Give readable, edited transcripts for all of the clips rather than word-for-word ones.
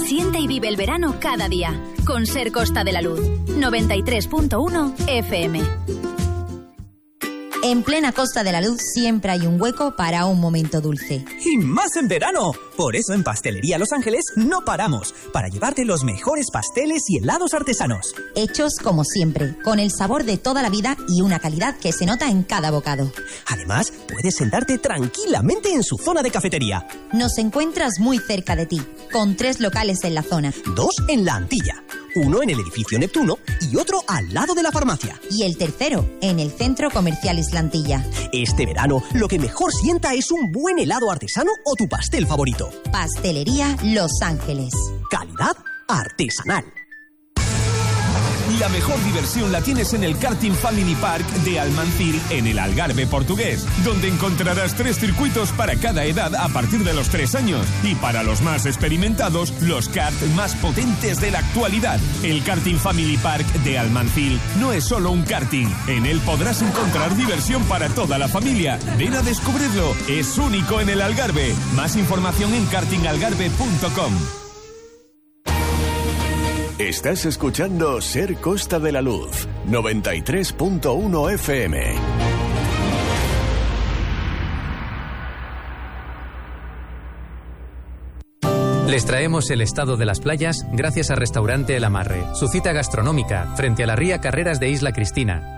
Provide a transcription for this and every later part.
Siente y vive el verano cada día. Con Ser Costa de la Luz. 93.1 FM. En plena Costa de la Luz siempre hay un hueco para un momento dulce. ¡Y más en verano! Por eso en Pastelería Los Ángeles no paramos, para llevarte los mejores pasteles y helados artesanos. Hechos como siempre, con el sabor de toda la vida y una calidad que se nota en cada bocado. Además, puedes sentarte tranquilamente en su zona de cafetería. Nos encuentras muy cerca de ti, con 3 locales en la zona. 2 en La Antilla, 1 en el edificio Neptuno y otro al lado de la farmacia. Y el tercero, en el Centro Comercial Isla Antilla. Este verano, lo que mejor sienta es un buen helado artesano o tu pastel favorito. Pastelería Los Ángeles. Calidad artesanal. La mejor diversión la tienes en el Karting Family Park de Almancil, en el Algarve portugués, donde encontrarás 3 circuitos para cada edad a partir de los 3 años y para los más experimentados, los karts más potentes de la actualidad. El Karting Family Park de Almancil no es solo un karting, en él podrás encontrar diversión para toda la familia. Ven a descubrirlo, es único en el Algarve. Más información en kartingalgarve.com. Estás escuchando Ser Costa de la Luz, 93.1 FM. Les traemos el estado de las playas gracias a Restaurante El Amarre, su cita gastronómica frente a la ría Carreras de Isla Cristina.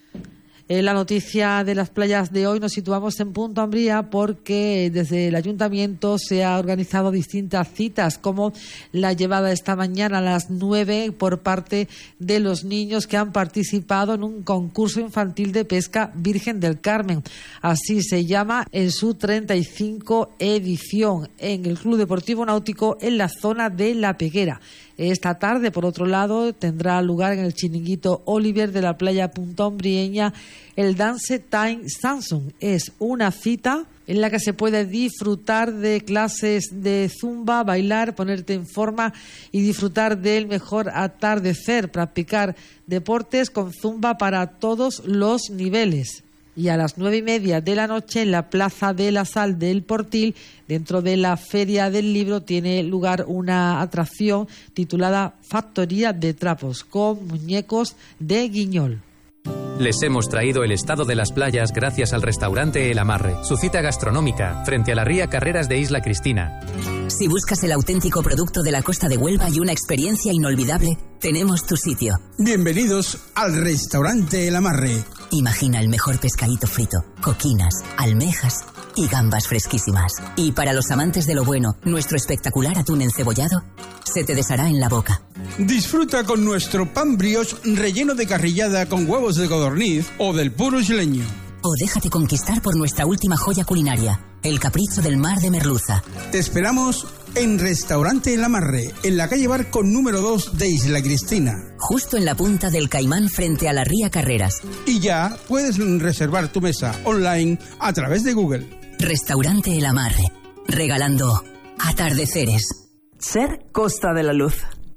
En la noticia de las playas de hoy nos situamos en Punta Umbría porque desde el Ayuntamiento se ha organizado distintas citas, como la llevada esta mañana a las 9 por parte de los niños que han participado en un concurso infantil de pesca Virgen del Carmen. Así se llama en su 35 edición en el Club Deportivo Náutico en la zona de La Peguera. Esta tarde, por otro lado, tendrá lugar en el chiringuito Oliver de la playa Punta Umbrieña el Dance Time Samsung. Es una cita en la que se puede disfrutar de clases de zumba, bailar, ponerte en forma y disfrutar del mejor atardecer, practicar deportes con zumba para todos los niveles. Y a las 9:30 de la noche en la Plaza de la Sal del Portil, dentro de la Feria del Libro, tiene lugar una atracción titulada Factoría de Trapos, con muñecos de guiñol. Les hemos traído el estado de las playas gracias al Restaurante El Amarre, su cita gastronómica frente a la ría Carreras de Isla Cristina. Si buscas el auténtico producto de la costa de Huelva y una experiencia inolvidable, tenemos tu sitio. Bienvenidos al Restaurante El Amarre. Imagina el mejor pescadito frito, coquinas, almejas y gambas fresquísimas. Y para los amantes de lo bueno, nuestro espectacular atún encebollado se te deshará en la boca. Disfruta con nuestro pan brioche relleno de carrillada con huevos de codorniz o del puro isleño. O déjate conquistar por nuestra última joya culinaria, el capricho del mar de merluza. Te esperamos en Restaurante El Amarre, en la calle Barco número 2 de Isla Cristina. Justo en la punta del Caimán frente a la ría Carreras. Y ya puedes reservar tu mesa online a través de Google. Restaurante El Amarre, regalando atardeceres. Ser Costa de la Luz.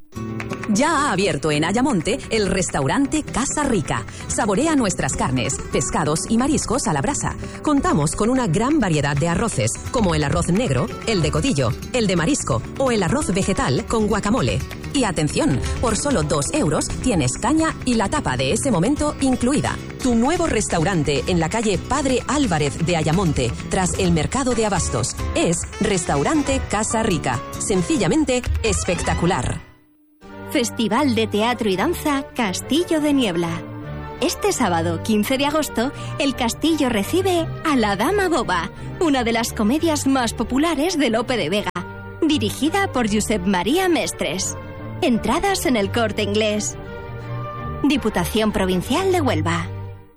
Ya ha abierto en Ayamonte el restaurante Casa Rica. Saborea nuestras carnes, pescados y mariscos a la brasa. Contamos con una gran variedad de arroces, como el arroz negro, el de codillo, el de marisco o el arroz vegetal con guacamole. Y atención, por solo 2 euros tienes caña y la tapa de ese momento incluida. Tu nuevo restaurante en la calle Padre Álvarez de Ayamonte, tras el mercado de abastos. Es Restaurante Casa Rica. Sencillamente espectacular. Festival de Teatro y Danza Castillo de Niebla. Este sábado 15 de agosto, el Castillo recibe a La Dama Boba, una de las comedias más populares de Lope de Vega, dirigida por Josep María Mestres. Entradas en el Corte Inglés. Diputación Provincial de Huelva.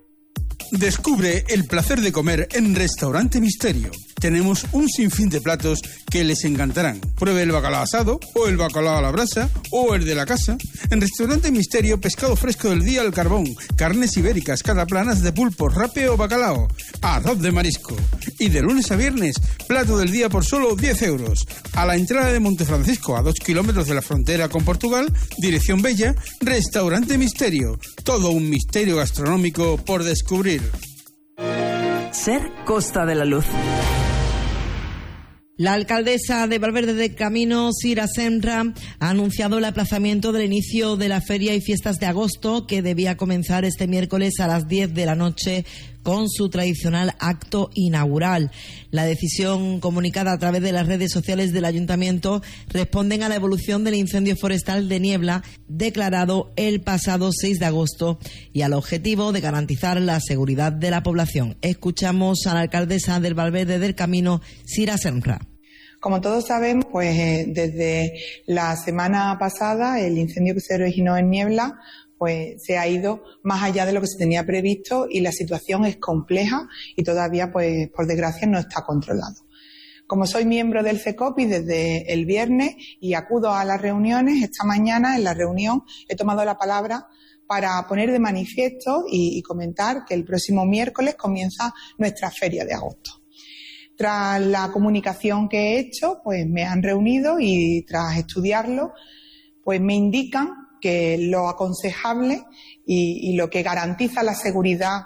Descubre el placer de comer en Restaurante Misterio. Tenemos un sinfín de platos que les encantarán. Pruebe el bacalao asado, o el bacalao a la brasa, o el de la casa. En Restaurante Misterio, pescado fresco del día al carbón, carnes ibéricas, cataplanas de pulpo, rape o bacalao, arroz de marisco. Y de lunes a viernes, plato del día por solo 10 euros. A la entrada de Montefrancisco, a 2 kilómetros de la frontera con Portugal, dirección Bella, Restaurante Misterio. Todo un misterio gastronómico por descubrir. Ser Costa de la Luz. La alcaldesa de Valverde del Camino, Sira Senra, ha anunciado el aplazamiento del inicio de la feria y fiestas de agosto, que debía comenzar este miércoles a las 10 de la noche con su tradicional acto inaugural. La decisión, comunicada a través de las redes sociales del Ayuntamiento, responden a la evolución del incendio forestal de Niebla declarado el pasado 6 de agosto y al objetivo de garantizar la seguridad de la población. Escuchamos a la alcaldesa del Valverde del Camino, Sira Senra. Como todos sabemos, pues desde la semana pasada el incendio que se originó en Niebla pues se ha ido más allá de lo que se tenía previsto y la situación es compleja y todavía, pues por desgracia, no está controlado. Como soy miembro del CECOPI desde el viernes y acudo a las reuniones, esta mañana en la reunión he tomado la palabra para poner de manifiesto y comentar que el próximo miércoles comienza nuestra feria de agosto. Tras la comunicación que he hecho, pues me han reunido y tras estudiarlo, pues me indican que lo aconsejable y lo que garantiza la seguridad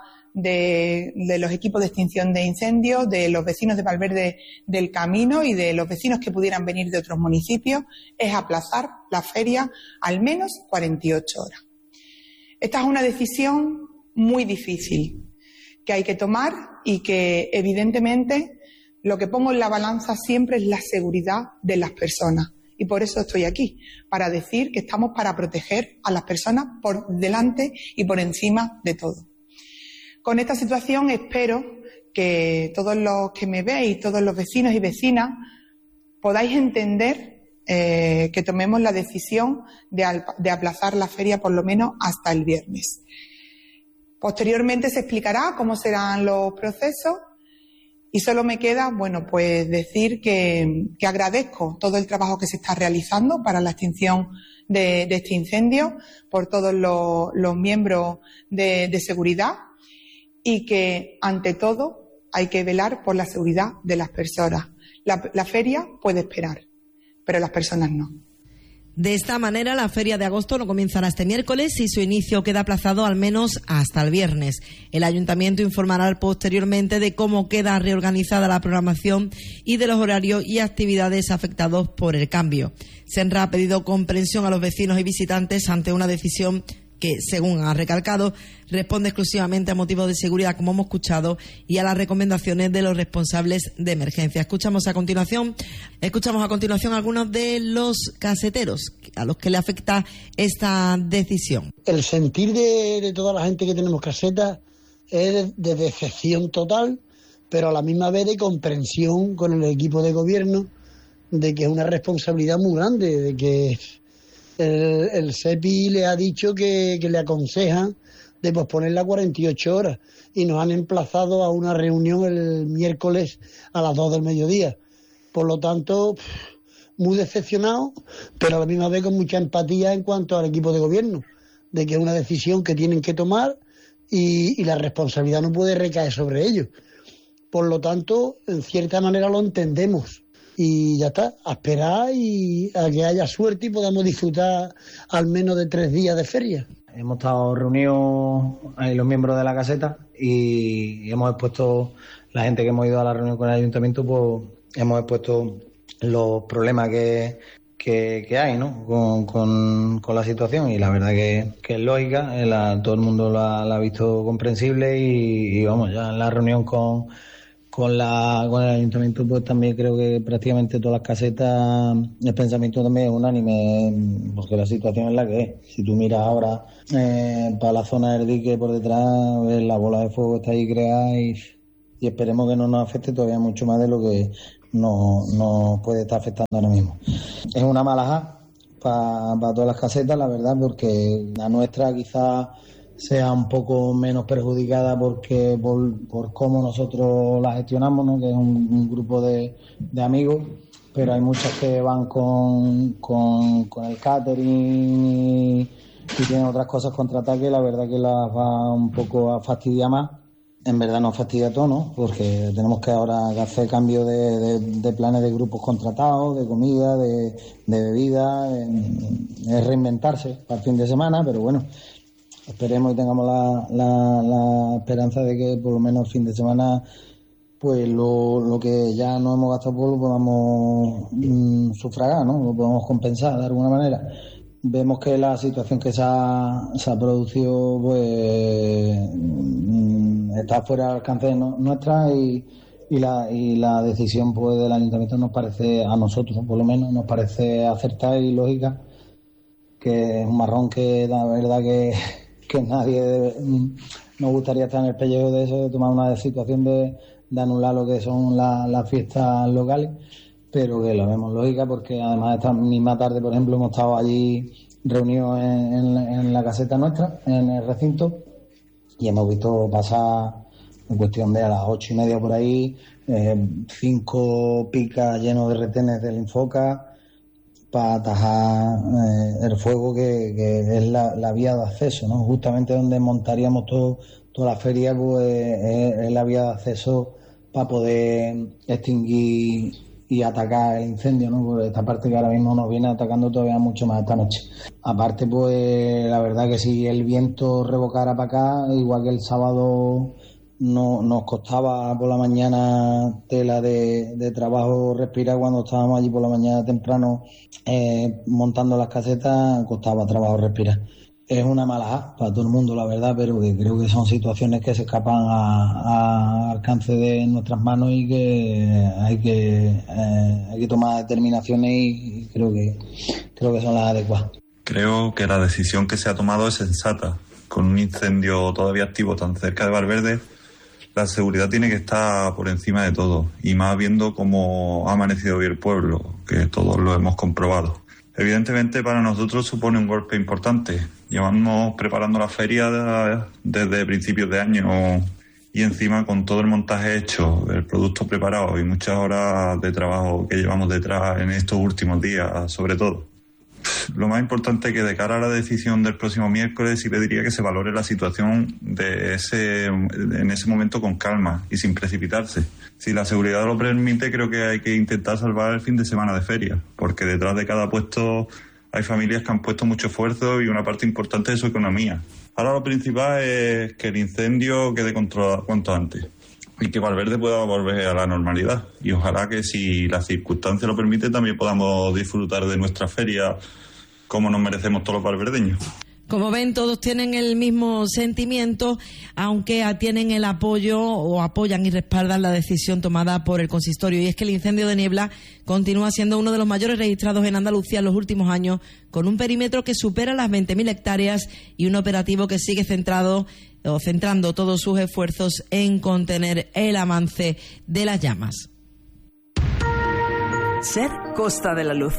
de los equipos de extinción de incendios, de los vecinos de Valverde del Camino y de los vecinos que pudieran venir de otros municipios, es aplazar la feria al menos 48 horas. Esta es una decisión muy difícil que hay que tomar y que evidentemente lo que pongo en la balanza siempre es la seguridad de las personas. Y por eso estoy aquí, para decir que estamos para proteger a las personas por delante y por encima de todo. Con esta situación espero que todos los que me veis, todos los vecinos y vecinas, podáis entender que tomemos la decisión de aplazar la feria por lo menos hasta el viernes. Posteriormente se explicará cómo serán los procesos. Y solo me queda, pues decir que agradezco todo el trabajo que se está realizando para la extinción de este incendio por todos los miembros de seguridad y que, ante todo, hay que velar por la seguridad de las personas. La feria puede esperar, pero las personas no. De esta manera, la feria de agosto no comenzará este miércoles y su inicio queda aplazado al menos hasta el viernes. El Ayuntamiento informará posteriormente de cómo queda reorganizada la programación y de los horarios y actividades afectados por el cambio. Senra ha pedido comprensión a los vecinos y visitantes ante una decisión que, según ha recalcado, responde exclusivamente a motivos de seguridad, como hemos escuchado, y a las recomendaciones de los responsables de emergencia. Escuchamos a continuación a algunos de los caseteros a los que le afecta esta decisión. El sentir de toda la gente que tenemos casetas es de decepción total, pero a la misma vez de comprensión con el equipo de gobierno de que es una responsabilidad muy grande, de que el SEPI le ha dicho que le aconseja de posponerla 48 horas y nos han emplazado a una reunión el miércoles a las 2 del mediodía. Por lo tanto, muy decepcionado, pero a la misma vez con mucha empatía en cuanto al equipo de gobierno, de que es una decisión que tienen que tomar y la responsabilidad no puede recaer sobre ellos. Por lo tanto, en cierta manera lo entendemos. Y ya está, a esperar y a que haya suerte y podamos disfrutar al menos de 3 días de feria. Hemos estado reunidos ahí los miembros de la caseta y hemos expuesto, la gente que hemos ido a la reunión con el ayuntamiento, pues hemos expuesto los problemas que hay, ¿no? con la situación, y la verdad que es lógica, todo el mundo la ha visto comprensible y vamos, ya en la reunión con el ayuntamiento, pues también creo que prácticamente todas las casetas, el pensamiento también es unánime, porque la situación es la que es. Si tú miras ahora para la zona del dique por detrás, la bola de fuego está ahí creada y esperemos que no nos afecte todavía mucho más de lo que nos puede estar afectando ahora mismo. Es una malajá para todas las casetas, la verdad, porque la nuestra quizás sea un poco menos perjudicada porque por cómo nosotros la gestionamos, ¿no? Que es un grupo de amigos, pero hay muchas que van con el catering y tienen otras cosas contratadas que la verdad que las va un poco a fastidiar más. En verdad nos fastidia todo, ¿no? Porque tenemos que ahora hacer cambio de planes de grupos contratados, de comida, de bebida, es reinventarse para el fin de semana, pero bueno, esperemos y tengamos la esperanza de que por lo menos el fin de semana pues lo que ya no hemos gastado pues lo podamos sufragar, ¿no? Lo podemos compensar de alguna manera. Vemos que la situación que se ha producido pues está fuera del alcance nuestra y la decisión pues del ayuntamiento nos parece, a nosotros por lo menos, nos parece acertada y lógica, que es un marrón que la verdad que nadie nos gustaría estar en el pellejo de eso, de tomar una situación de anular lo que son las fiestas locales, pero que lo vemos lógica porque además esta misma tarde, por ejemplo, hemos estado allí reunidos en la caseta nuestra, en el recinto, y hemos visto pasar en cuestión de a las 8:30 por ahí 5 picas llenos de retenes del Infoca para atajar el fuego que es la vía de acceso, ¿no? Justamente donde montaríamos toda la feria, pues es la vía de acceso para poder extinguir y atacar el incendio, ¿no? Por esta parte que ahora mismo nos viene atacando todavía mucho más esta noche. Aparte, pues la verdad que si el viento revocara para acá, igual que el sábado nos costaba por la mañana tela de trabajo respirar cuando estábamos allí por la mañana temprano montando las casetas, costaba trabajo respirar. Es una mala para todo el mundo, la verdad, pero que creo que son situaciones que se escapan a alcance de nuestras manos y que hay que tomar determinaciones y creo que son las adecuadas. Creo que la decisión que se ha tomado es sensata. Con un incendio todavía activo tan cerca de Valverde, la seguridad tiene que estar por encima de todo, y más viendo cómo ha amanecido hoy el pueblo, que todos lo hemos comprobado. Evidentemente para nosotros supone un golpe importante. Llevamos preparando la feria desde principios de año y encima con todo el montaje hecho, el producto preparado y muchas horas de trabajo que llevamos detrás en estos últimos días, sobre todo. Lo más importante es que de cara a la decisión del próximo miércoles sí le diría que se valore la situación en ese momento con calma y sin precipitarse. Si la seguridad lo permite, creo que hay que intentar salvar el fin de semana de feria, porque detrás de cada puesto hay familias que han puesto mucho esfuerzo y una parte importante de su economía. Ahora lo principal es que el incendio quede controlado cuanto antes y que Valverde pueda volver a la normalidad. Y ojalá que, si las circunstancias lo permiten, también podamos disfrutar de nuestra feria como nos merecemos todos los valverdeños. Como ven, todos tienen el mismo sentimiento, aunque tienen el apoyo o apoyan y respaldan la decisión tomada por el consistorio. Y es que el incendio de Niebla continúa siendo uno de los mayores registrados en Andalucía en los últimos años, con un perímetro que supera las 20.000 hectáreas y un operativo que sigue centrando todos sus esfuerzos en contener el avance de las llamas. Ser Costa de la Luz.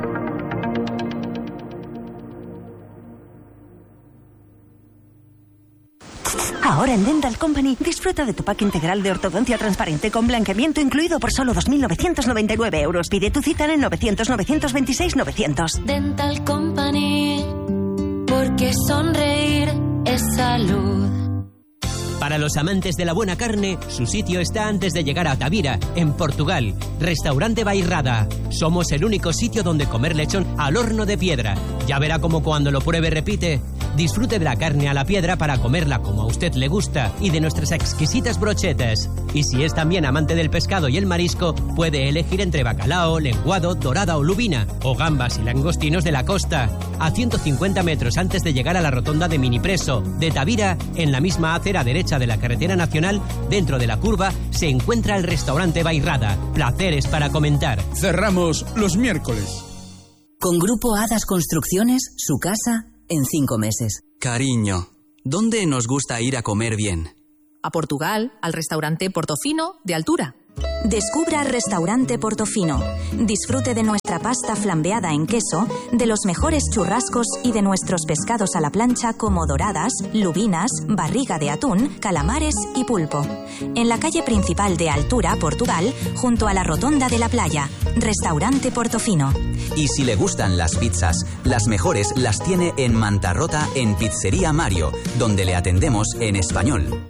Ahora en Dental Company disfruta de tu pack integral de ortodoncia transparente con blanqueamiento incluido por solo 2.999 euros. Pide tu cita en 900-926-900. Dental Company, porque sonreír es salud. Para los amantes de la buena carne, su sitio está antes de llegar a Tavira, en Portugal. Restaurante Bairrada. Somos el único sitio donde comer lechón al horno de piedra. Ya verá cómo cuando lo pruebe repite. Disfrute de la carne a la piedra para comerla como a usted le gusta y de nuestras exquisitas brochetas. Y si es también amante del pescado y el marisco, puede elegir entre bacalao, lenguado, dorada o lubina, o gambas y langostinos de la costa. A 150 metros antes de llegar a la rotonda de Minipreso de Tavira, en la misma acera derecha de la carretera nacional, dentro de la curva, se encuentra el restaurante Bairrada. Placeres para comentar. Cerramos los miércoles. Con Grupo Hadas Construcciones, su casa en 5 meses. Cariño, ¿dónde nos gusta ir a comer bien? A Portugal, al restaurante Portofino de Altura. Descubra Restaurante Portofino. Disfrute de nuestra pasta flambeada en queso, de los mejores churrascos y de nuestros pescados a la plancha como doradas, lubinas, barriga de atún, calamares y pulpo. En la calle principal de Altura, Portugal, junto a la rotonda de la playa. Restaurante Portofino. Y si le gustan las pizzas, las mejores las tiene en Mantarrota, en Pizzería Mario, donde le atendemos en español.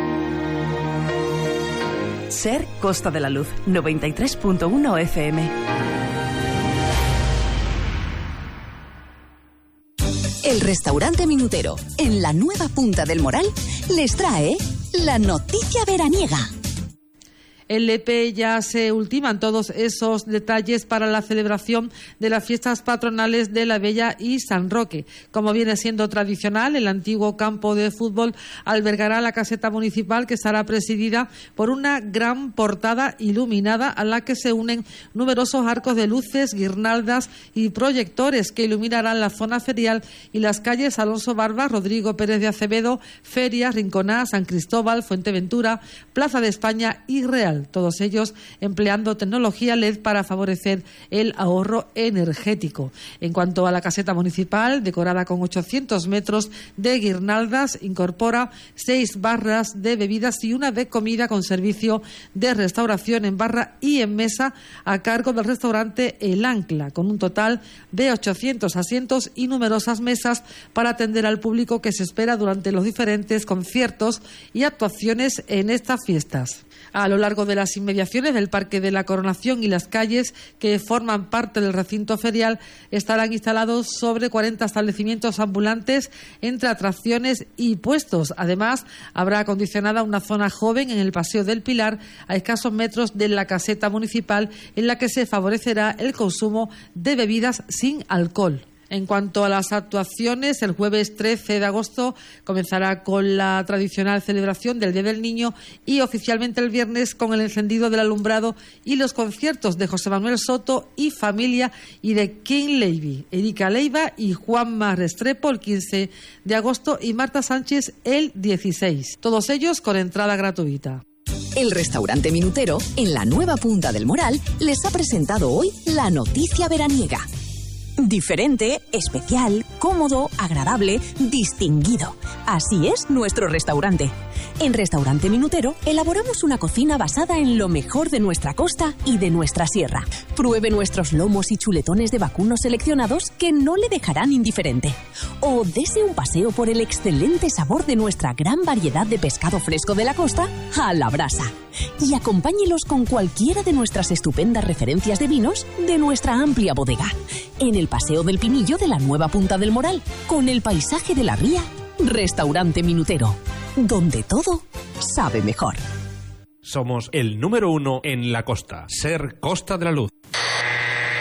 Ser Costa de la Luz, 93.1 FM. El restaurante Minutero, en la nueva Punta del Moral, les trae la noticia veraniega. En Lepe ya se ultiman todos esos detalles para la celebración de las fiestas patronales de la Bella y San Roque. Como viene siendo tradicional, el antiguo campo de fútbol albergará la caseta municipal, que estará presidida por una gran portada iluminada a la que se unen numerosos arcos de luces, guirnaldas y proyectores que iluminarán la zona ferial y las calles Alonso Barba, Rodrigo Pérez de Acevedo, Ferias, Rinconá, San Cristóbal, Fuenteventura, Plaza de España y Real. Todos ellos empleando tecnología LED para favorecer el ahorro energético. En cuanto a la caseta municipal, decorada con 800 metros de guirnaldas, incorpora 6 barras de bebidas y una de comida con servicio de restauración en barra y en mesa a cargo del restaurante El Ancla, con un total de 800 asientos y numerosas mesas para atender al público que se espera durante los diferentes conciertos y actuaciones en estas fiestas. A lo largo de las inmediaciones del Parque de la Coronación y las calles que forman parte del recinto ferial estarán instalados sobre 40 establecimientos ambulantes entre atracciones y puestos. Además, habrá acondicionada una zona joven en el Paseo del Pilar, a escasos metros de la caseta municipal, en la que se favorecerá el consumo de bebidas sin alcohol. En cuanto a las actuaciones, el jueves 13 de agosto comenzará con la tradicional celebración del Día del Niño y oficialmente el viernes con el encendido del alumbrado y los conciertos de José Manuel Soto y familia y de King Levy, Erika Leiva y Juanma Restrepo el 15 de agosto y Marta Sánchez el 16. Todos ellos con entrada gratuita. El restaurante Minutero, en la nueva Punta del Moral, les ha presentado hoy la noticia veraniega. Diferente, especial, cómodo, agradable, distinguido. Así es nuestro restaurante. En Restaurante Minutero elaboramos una cocina basada en lo mejor de nuestra costa y de nuestra sierra. Pruebe nuestros lomos y chuletones de vacuno seleccionados que no le dejarán indiferente. O dese un paseo por el excelente sabor de nuestra gran variedad de pescado fresco de la costa a la brasa. Y acompáñelos con cualquiera de nuestras estupendas referencias de vinos de nuestra amplia bodega. En el Paseo del Pinillo de la nueva Punta del Moral, con el paisaje de la ría, Restaurante Minutero, donde todo sabe mejor. Somos el número 1 en la costa. Ser Costa de la Luz.